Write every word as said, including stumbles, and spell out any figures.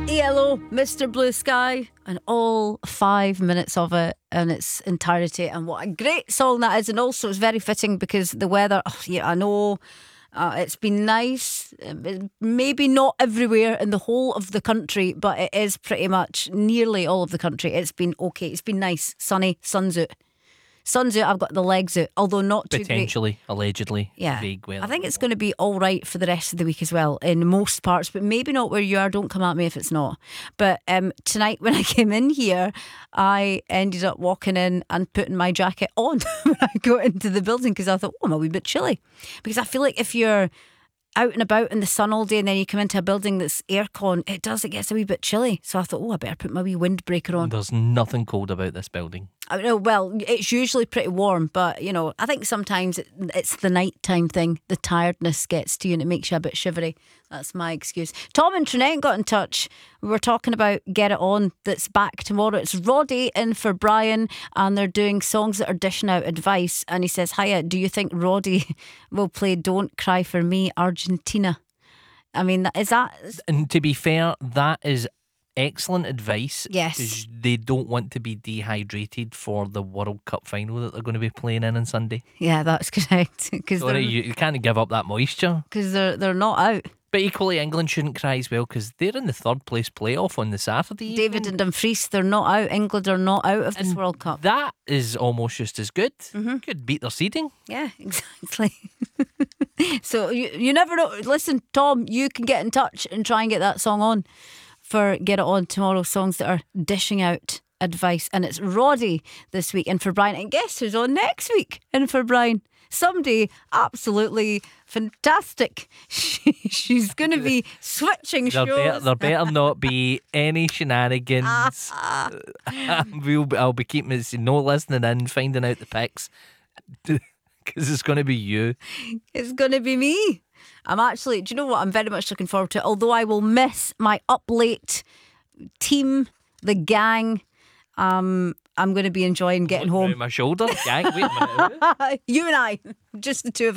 E L O, Mister Blue Sky, and all five minutes of it in its entirety. And what a great song that is. And also it's very fitting because the weather, oh, yeah, I know uh, it's been nice, maybe not everywhere in the whole of the country, but it is pretty much nearly all of the country. It's been okay, it's been nice, sunny, sun's out. Sun's out, I've got the legs out, although not too Potentially, great. allegedly, yeah. vague weather. I think it's going to be all right for the rest of the week as well in most parts, but maybe not where you are. Don't come at me if it's not. But um, tonight when I came in here, I ended up walking in and putting my jacket on when I got into the building because I thought, oh, I'm a wee bit chilly. Because I feel like if you're out and about in the sun all day and then you come into a building that's aircon, it does, it gets a wee bit chilly. So I thought, oh, I better put my wee windbreaker on. There's nothing cold about this building. I know, well, it's usually pretty warm, but you know, I think sometimes it, it's the nighttime thing. The tiredness gets to you and it makes you a bit shivery. That's my excuse. Tom and Trinette got in touch. We were talking about Get It On, that's back tomorrow. It's Roddy in for Brian, and they're doing songs that are dishing out advice. And he says, hiya, do you think Roddy will play Don't Cry For Me, Argentina? I mean, is that... And to be fair, that is excellent advice. Yes. 'Cause they don't want to be dehydrated for the World Cup final that they're going to be playing in on Sunday. Yeah, that's correct. Because Sorry, they're, you, you can't give up that moisture. 'cause they're, they're not out. But equally, England shouldn't cry as well because they're in the third place playoff on the Saturday. David evening. and Dumfries, they're not out. England are not out of this And World Cup. That is almost just as good. Mm-hmm. Could beat their seeding. Yeah, exactly. So you you never know. Listen, Tom, you can get in touch and try and get that song on for Get It On tomorrow. Songs that are dishing out advice. And it's Roddy this week and for Brian. And guess who's on next week and for Brian? Somebody absolutely fantastic. She, she's going to be switching There shows. better, there better not be any shenanigans. we'll be, I'll be keeping it, no listening in, finding out the picks. Because it's going to be you. It's going to be me. I'm actually, do you know what? I'm very much looking forward to it. Although I will miss my up late team, the gang. Um, I'm going to be enjoying getting Looking home. over my shoulder. Gang, wait a minute. You and I, just the two of us.